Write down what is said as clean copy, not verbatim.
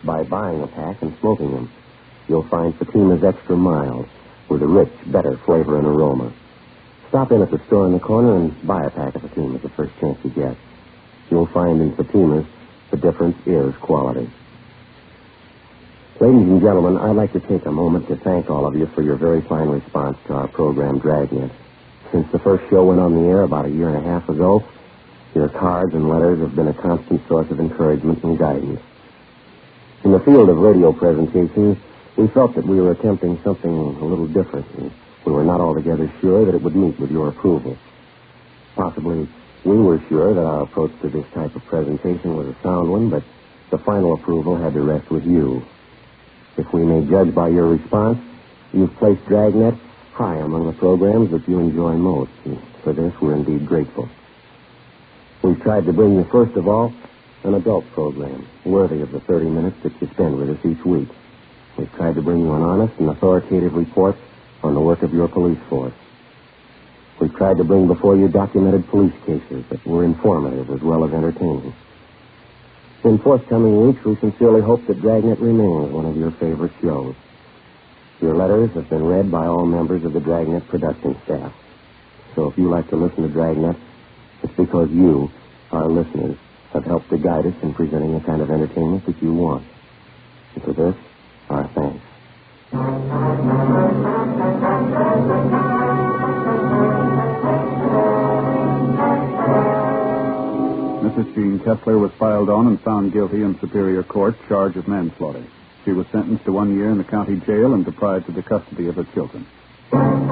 by buying a pack and smoking them. You'll find Fatima's Extra Mild with a rich, better flavor and aroma. Stop in at the store in the corner and buy a pack of Fatima's the first chance you get. You'll find in Fatima's the difference is quality. Ladies and gentlemen, I'd like to take a moment to thank all of you for your very fine response to our program, Dragnet. Since the first show went on the air about a year and a half ago, your cards and letters have been a constant source of encouragement and guidance. In the field of radio presentations, we felt that we were attempting something a little different, and we were not altogether sure that it would meet with your approval. Possibly, we were sure that our approach to this type of presentation was a sound one, but the final approval had to rest with you. If we may judge by your response, you've placed Dragnet high among the programs that you enjoy most, and for this we're indeed grateful. We've tried to bring you, first of all, an adult program, worthy of the 30 minutes that you spend with us each week. We've tried to bring you an honest and authoritative report on the work of your police force. We've tried to bring before you documented police cases that were informative as well as entertaining. In forthcoming weeks, we sincerely hope that Dragnet remains one of your favorite shows. Your letters have been read by all members of the Dragnet production staff. So if you like to listen to Dragnet, it's because you, our listeners, have helped to guide us in presenting the kind of entertainment that you want. And for this, our thanks. Mrs. Jean Kessler was filed on and found guilty in Superior Court, charge of manslaughter. She was sentenced to 1 year in the county jail and deprived of the custody of her children.